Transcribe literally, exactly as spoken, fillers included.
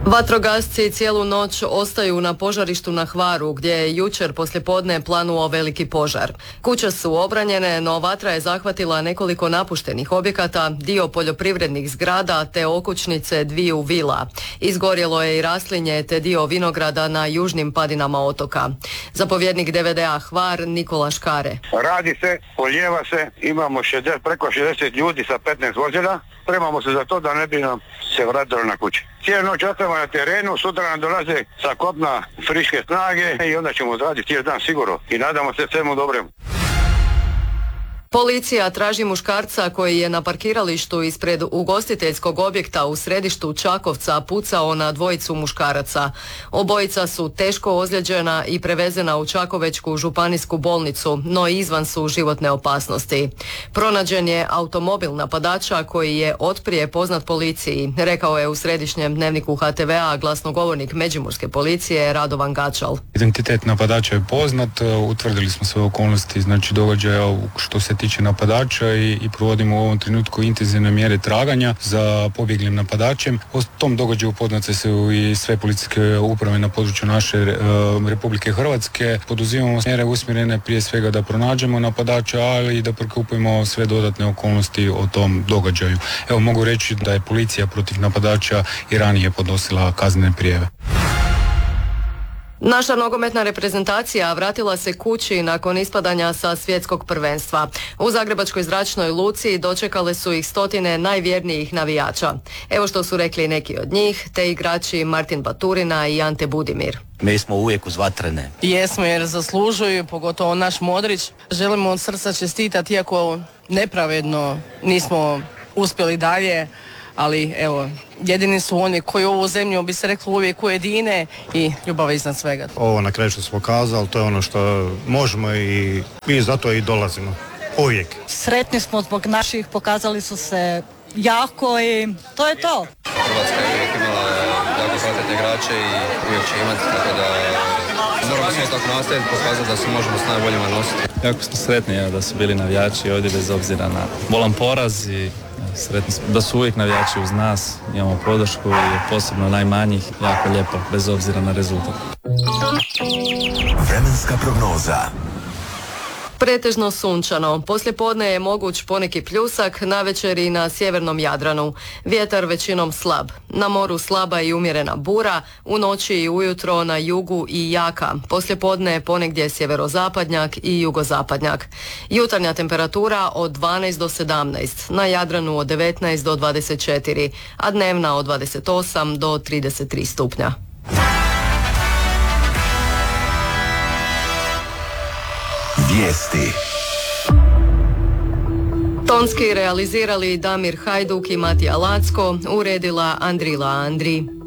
Vatrogasci cijelu noć ostaju na požarištu na Hvaru, gdje je jučer poslijepodne planuo veliki požar. Kuće su obranjene, no vatra je zahvatila nekoliko napuštenih objekata, dio poljoprivrednih zgrada te okućnice dviju vila. Izgorjelo je i raslinje te dio vinograda na južnim padinama otoka. Zapovjednik D V D A Hvar Nikola Škare. Radi se, polijeva se, imamo šezdeset, preko šezdeset ljudi sa petnaest vozila. Spremamo se za to da ne bi nam se vratilo na kući. Cijelu noć ostajemo na terenu, sutra nam dolaze sa kopna friške snage i onda ćemo odraditi cijeli dan sigurno i nadamo se svemu dobremu. Policija traži muškarca koji je na parkiralištu ispred ugostiteljskog objekta u središtu Čakovca pucao na dvojicu muškaraca. Obojica su teško ozlijeđena i prevezena u Čakovečku županijsku bolnicu, no izvan su životne opasnosti. Pronađen je automobil napadača koji je otprije poznat policiji, rekao je u središnjem dnevniku H T V-a glasnogovornik Međimurske policije Radovan Gačal. Identitet napadača je poznat, utvrdili smo sve okolnosti, znači događaja što se tiče napadača i, i provodimo u ovom trenutku intenzivne mjere traganja za pobjeglim napadačem. O tom događaju upoznate su i sve policijske uprave na području naše e, Republike Hrvatske. Poduzimamo mjere usmjerene prije svega da pronađemo napadača, ali i da prikupimo sve dodatne okolnosti o tom događaju. Evo mogu reći da je policija protiv napadača i ranije podnosila kaznene prijave. Naša nogometna reprezentacija vratila se kući nakon ispadanja sa svjetskog prvenstva. U Zagrebačkoj zračnoj luci dočekale su ih stotine najvjernijih navijača. Evo što su rekli neki od njih, te igrači Martin Baturina i Ante Budimir. Mi smo uvijek uz vatrene. Jesmo jer zaslužuju, pogotovo naš Modrić. Želimo od srca čestitati, iako nepravedno nismo uspjeli dalje. Ali evo, jedini su oni koji ovu zemlju, bi se reklo, uvijek ujedine i ljubav iznad svega. Ovo na kraju što smo kazali, to je ono što možemo i mi zato i dolazimo. Uvijek. Sretni smo zbog naših, pokazali su se jako i to je to. Hrvatska je uvijek imala jako kvalitetne igrače i uvijek će imati, tako da moramo se tako nastaviti, pokazati da se možemo s najboljima nositi. Jako smo sretni ja, da su bili navijači ovdje bez obzira na bolan poraz i sretni smo da su uvijek navijači uz nas, imamo podršku i posebno najmanjih, jako lijepo, bez obzira na rezultat. Vremenska prognoza. Pretežno sunčano. Poslijepodne je moguć poneki pljusak, navečer i na sjevernom Jadranu. Vjetar većinom slab. Na moru slaba i umjerena bura, u noći i ujutro na jugu i jaka. Poslijepodne ponegdje sjeverozapadnjak i jugozapadnjak. Jutarnja temperatura od dvanaest do sedamnaest, na Jadranu od devetnaest do dvadeset četiri, a dnevna od dvadeset osam do trideset tri stupnja. Vijesti. Tonski realizirali Damir Hajduk i Matija Lacko, uredila Andrila Andri.